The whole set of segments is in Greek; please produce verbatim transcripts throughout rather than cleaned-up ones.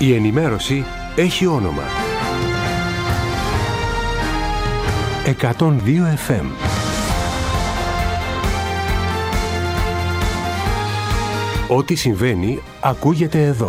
Η ενημέρωση έχει όνομα. εκατόν δύο εφ εμ. Ό,τι συμβαίνει ακούγεται εδώ.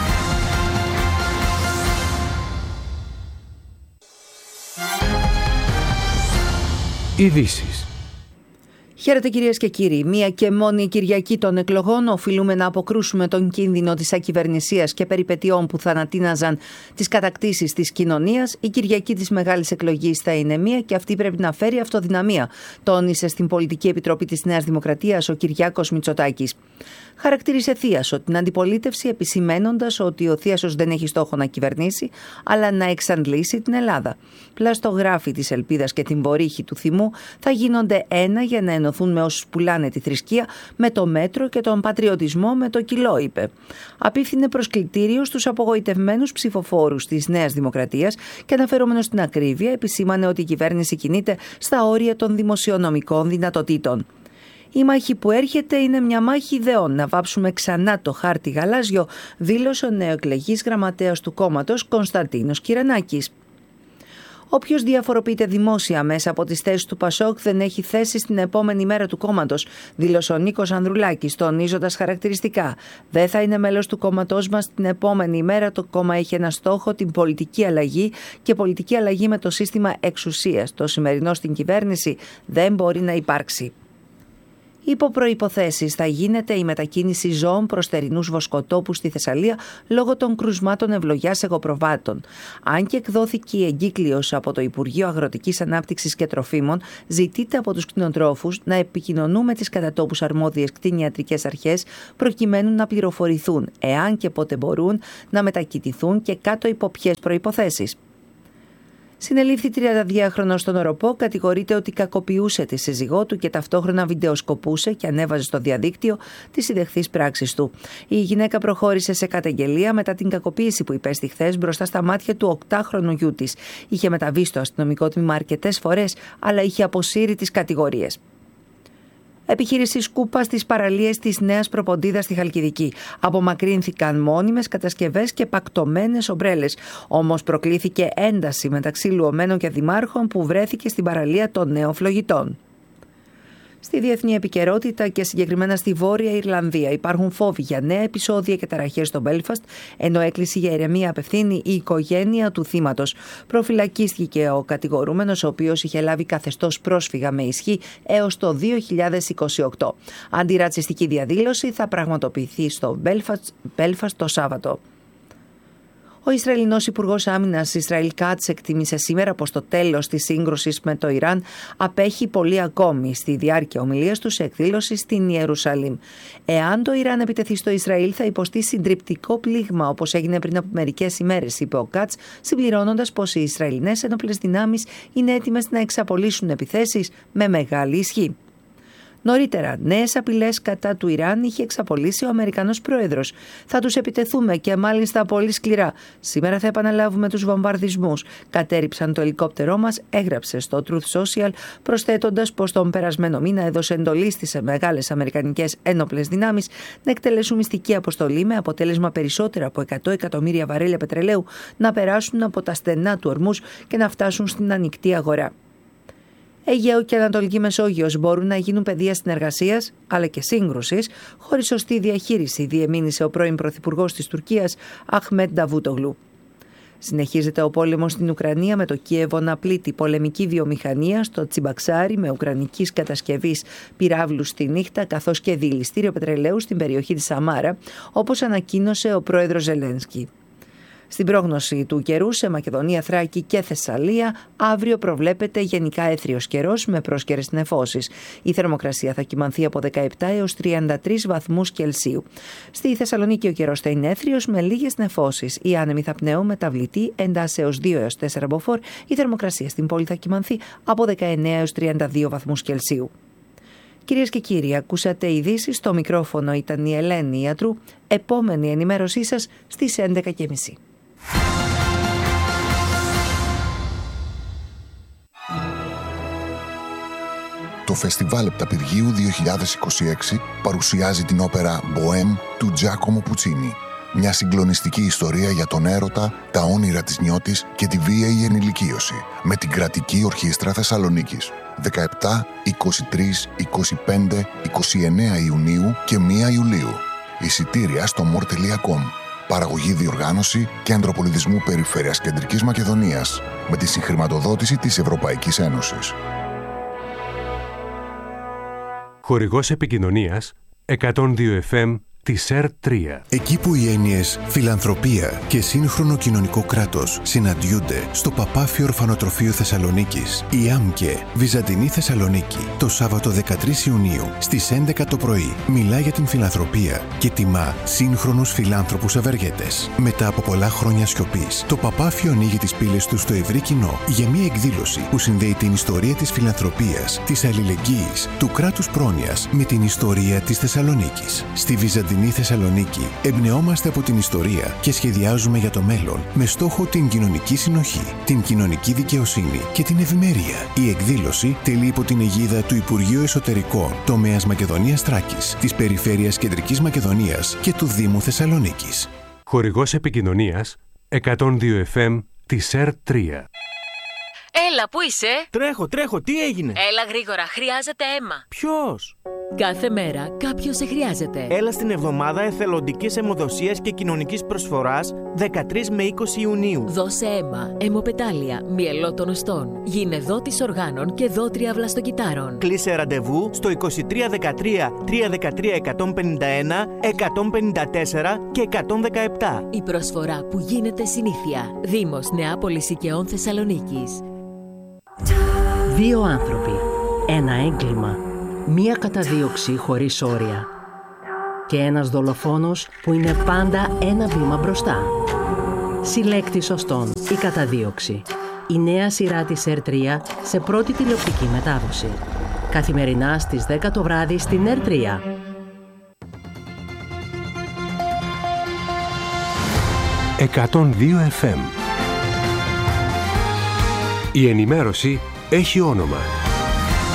Ειδήσεις. Χαίρετε κυρίες και κύριοι. Μία και μόνη Κυριακή των εκλογών οφείλουμε να αποκρούσουμε τον κίνδυνο της ακυβερνησίας και περιπετειών που θανατίναζαν τις κατακτήσεις της κοινωνίας. Η Κυριακή της Μεγάλης Εκλογής θα είναι μία και αυτή πρέπει να φέρει αυτοδυναμία, τόνισε στην Πολιτική Επιτροπή της Νέας Δημοκρατίας ο Κυριάκος Μητσοτάκης. Χαρακτήρισε θίασο την αντιπολίτευση, επισημένοντας ότι ο θίασος δεν έχει στόχο να κυβερνήσει, αλλά να εξαντλήσει την Ελλάδα. Πλαστογράφοι της ελπίδας και την βορύχη του θυμού θα γίνονται ένα για να ενωθούν με όσους πουλάνε τη θρησκεία, με το μέτρο και τον πατριωτισμό με το κιλό, είπε. Απίφθινε προσκλητήριο στους απογοητευμένους ψηφοφόρους της Νέας Δημοκρατίας και, αναφερόμενος στην ακρίβεια, επισήμανε ότι η κυβέρνηση κινείται στα όρια των δημοσιονομικών δυνατοτήτων. Η μάχη που έρχεται είναι μια μάχη ιδεών. Να βάψουμε ξανά το χάρτη γαλάζιο, δήλωσε ο νεοεκλεγής γραμματέας του κόμματος Κωνσταντίνος Κυρανάκης. Όποιος διαφοροποιείται δημόσια μέσα από τις θέσεις του Πασόκ δεν έχει θέση στην επόμενη μέρα του κόμματος, δήλωσε ο Νίκος Ανδρουλάκης, τονίζοντας χαρακτηριστικά: δεν θα είναι μέλος του κόμματός μας την επόμενη μέρα. Το κόμμα έχει ένα στόχο, την πολιτική αλλαγή, και πολιτική αλλαγή με το σύστημα εξουσίας. Το σημερινό στην κυβέρνηση δεν μπορεί να υπάρξει. Υπό προϋποθέσεις θα γίνεται η μετακίνηση ζώων προς θερινούς βοσκοτόπους στη Θεσσαλία λόγω των κρουσμάτων ευλογιάς εγωπροβάτων. Αν και εκδόθηκε η εγκύκλειος από το Υπουργείο Αγροτικής Ανάπτυξης και Τροφίμων, ζητείται από τους κτηνοτρόφους να επικοινωνούν με τις κατατόπους αρμόδιες κτηνιατρικές αρχές προκειμένου να πληροφορηθούν, εάν και πότε μπορούν να μετακινηθούν και κάτω υπό ποιες προϋποθέσεις. Συνελήφθη τριανταδυάχρονος στον Οροπό, κατηγορείται ότι κακοποιούσε τη σύζυγό του και ταυτόχρονα βιντεοσκοπούσε και ανέβαζε στο διαδίκτυο τις ιδεχθείς πράξεις του. Η γυναίκα προχώρησε σε καταγγελία μετά την κακοποίηση που υπέστη χθες μπροστά στα μάτια του οκτάχρονου γιού της. Είχε μεταβεί στο αστυνομικό τμήμα αρκετές φορές, αλλά είχε αποσύρει τις κατηγορίες. Επιχείρηση σκούπα στις παραλίες της Νέας Προποντίδας στη Χαλκιδική. Απομακρύνθηκαν μόνιμες κατασκευές και πακτωμένες ομπρέλες. Όμως προκλήθηκε ένταση μεταξύ λουωμένων και δημάρχων που βρέθηκε στην παραλία των Νέων Φλογητών. Στη διεθνή επικαιρότητα και συγκεκριμένα στη Βόρεια Ιρλανδία υπάρχουν φόβοι για νέα επεισόδια και ταραχές στο Μπέλφαστ, ενώ έκκληση για ηρεμία απευθύνει η οικογένεια του θύματος. Προφυλακίστηκε ο κατηγορούμενος, ο οποίος είχε λάβει καθεστώς πρόσφυγα με ισχύ έως το δύο χιλιάδες είκοσι οκτώ. Αντιρατσιστική διαδήλωση θα πραγματοποιηθεί στο Μπέλφαστ το Σάββατο. Ο Ισραηλινός Υπουργός Άμυνας Ισραήλ Κάτς εκτίμησε σήμερα πως το τέλος της σύγκρουσης με το Ιράν απέχει πολύ ακόμη, στη διάρκεια ομιλίας του σε εκδήλωση στην Ιερουσαλήμ. Εάν το Ιράν επιτεθεί στο Ισραήλ θα υποστεί συντριπτικό πλήγμα, όπως έγινε πριν από μερικές ημέρες, είπε ο Κάτς, συμπληρώνοντας πως οι Ισραηλινές ενόπλες δυνάμεις είναι έτοιμες να εξαπολύσουν επιθέσεις με μεγάλη ισχύ. Νωρίτερα, νέες απειλές κατά του Ιράν είχε εξαπολύσει ο Αμερικανός πρόεδρος. Θα τους επιτεθούμε και μάλιστα πολύ σκληρά. Σήμερα θα επαναλάβουμε τους βομβαρδισμούς. Κατέριψαν το ελικόπτερό μας, έγραψε στο Truth Social, προσθέτοντας πως τον περασμένο μήνα έδωσε εντολή στις μεγάλες αμερικανικές ένοπλες δυνάμεις να εκτελέσουν μυστική αποστολή με αποτέλεσμα περισσότερα από εκατό εκατομμύρια βαρέλια πετρελαίου να περάσουν από τα στενά του Ορμούς και να φτάσουν στην ανοιχτή αγορά. Αιγαίο και Ανατολική Μεσόγειος μπορούν να γίνουν πεδία συνεργασίας αλλά και σύγκρουσης χωρίς σωστή διαχείριση, διεμήνυσε ο πρώην πρωθυπουργός της Τουρκίας Αχμέντ Νταβούτογλου. Συνεχίζεται ο πόλεμος στην Ουκρανία, με το Κίεβο να πλήττει πολεμική βιομηχανία στο Τσιμπαξάρι με ουκρανικής κατασκευής πυράβλους στη νύχτα, καθώς και δηληστήριο πετρελαίου στην περιοχή της Σαμάρα, όπως ανακοίνωσε ο πρόεδρος Ζελένσκι. Στην πρόγνωση του καιρού σε Μακεδονία, Θράκη και Θεσσαλία, αύριο προβλέπεται γενικά έθριος καιρός με πρόσκαιρες νεφώσεις. Η θερμοκρασία θα κυμανθεί από δεκαεπτά έως τριάντα τρεις βαθμούς Κελσίου. Στη Θεσσαλονίκη ο καιρός θα είναι έθριος με λίγες νεφώσεις. Οι άνεμοι θα πνέουν μεταβλητή εντάσσεως δύο έως τέσσερα μποφόρ. Η θερμοκρασία στην πόλη θα κυμανθεί από δεκαεννέα έως τριάντα δύο βαθμούς Κελσίου. Κυρίες και κύριοι, ακούσατε ειδήσεις. Στο μικρόφωνο ήταν η Ελένη Ιατρού. Επόμενη ενημέρωσή σας στις έντεκα και μισή. Το Φεστιβάλ Επταπηργίου δύο χιλιάδες είκοσι έξι παρουσιάζει την όπερα «Μποέμ» του Τζάκομο Πουτσίνι. Μια συγκλονιστική ιστορία για τον έρωτα, τα όνειρα της νιώτης και τη βίαιη ενηλικίωση. Με την Κρατική Ορχήστρα Θεσσαλονίκης. δεκαεπτά, είκοσι τρία, είκοσι πέντε, είκοσι εννέα Ιουνίου και πρώτη Ιουλίου. Εισιτήρια στο μορ τελεία κομ. Παραγωγή, διοργάνωση Κέντρο Πολιτισμού Περιφέρειας Κεντρικής Μακεδονίας. Με τη συγχρηματοδότηση της Ευρωπαϊκής Ένωσης. Χορηγός επικοινωνίας εκατόν δύο εφ εμ της ΕΡΤ τρία. Εκεί που οι έννοιες φιλανθρωπία και σύγχρονο κοινωνικό κράτος συναντιούνται στο Παπάφιο Ορφανοτροφείο Θεσσαλονίκης, η ΆΜΚΕ Βυζαντινή Θεσσαλονίκη, το Σάββατο δεκατρείς Ιουνίου στις έντεκα το πρωί, μιλά για την φιλανθρωπία και τιμά σύγχρονους φιλάνθρωπους ευεργέτες. Μετά από πολλά χρόνια σιωπής, το Παπάφιο ανοίγει τις πύλες του στο ευρύ κοινό για μια εκδήλωση που συνδέει την ιστορία της φιλανθρωπίας, της αλληλεγγύης, του κράτους πρόνοιας με την ιστορία της Θεσσαλονίκης. Στη Βυζαντινή Θεσσαλονίκη εμπνεόμαστε από την ιστορία και σχεδιάζουμε για το μέλλον με στόχο την κοινωνική συνοχή, την κοινωνική δικαιοσύνη και την ευημερία. Η εκδήλωση τελεί υπό την αιγίδα του Υπουργείου Εσωτερικών, τομέας Μακεδονίας Θράκης, της Περιφέρειας Κεντρικής Μακεδονίας και του Δήμου Θεσσαλονίκης. Χορηγός επικοινωνίας εκατόν δύο εφ εμ της ΕΡΤ τρία. Έλα, πού είσαι? Τρέχω, τρέχω, τι έγινε? Έλα γρήγορα, χρειάζεται αίμα. Ποιος? Κάθε μέρα κάποιος σε χρειάζεται. Έλα στην εβδομάδα εθελοντικής αιμοδοσίας και κοινωνικής προσφοράς δεκατρείς με είκοσι Ιουνίου. Δώσε αίμα, αιμοπετάλια, μυελό των οστών, γίνε δότης οργάνων και δότρια βλαστοκυτάρων. Κλείσε ραντεβού στο είκοσι τρία δεκατρία τριακόσια δεκατρία εκατόν πενήντα ένα, εκατόν πενήντα τέσσερα και εκατόν δεκαεπτά. Η προσφορά που γίνεται συνήθεια. Δήμος Νεάπολης Οικαιών Θεσσαλονίκης. Δύο άνθρωποι, ένα έγκλημα, μία καταδίωξη χωρίς όρια και ένας δολοφόνος που είναι πάντα ένα βήμα μπροστά. Συλλέκτη σωστών, η καταδίωξη. Η νέα σειρά της ΕΡΤ τρία σε πρώτη τηλεοπτική μετάδοση. Καθημερινά στις δέκα το βράδυ στην ΕΡΤ τρία. εκατόν δύο εφ εμ. Η ενημέρωση έχει όνομα.